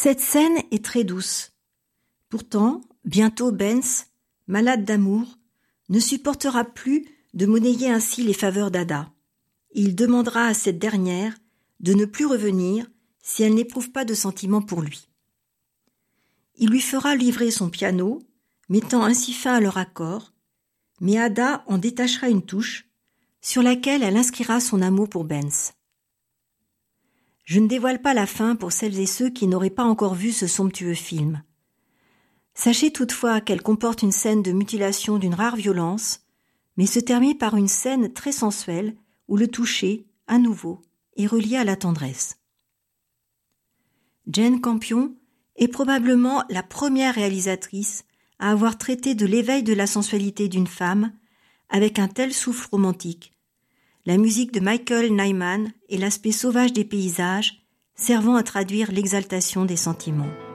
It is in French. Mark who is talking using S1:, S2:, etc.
S1: Cette scène est très douce. Pourtant, bientôt Benz, malade d'amour, ne supportera plus de monnayer ainsi les faveurs d'Ada. Il demandera à cette dernière de ne plus revenir si elle n'éprouve pas de sentiments pour lui. Il lui fera livrer son piano, mettant ainsi fin à leur accord, mais Ada en détachera une touche, sur laquelle elle inscrira son amour pour Benz. Je ne dévoile pas la fin pour celles et ceux qui n'auraient pas encore vu ce somptueux film. Sachez toutefois qu'elle comporte une scène de mutilation d'une rare violence, mais se termine par une scène très sensuelle où le toucher, à nouveau, est relié à la tendresse. Jane Campion est probablement la première réalisatrice à avoir traité de l'éveil de la sensualité d'une femme avec un tel souffle romantique, la musique de Michael Nyman et l'aspect sauvage des paysages servant à traduire l'exaltation des sentiments.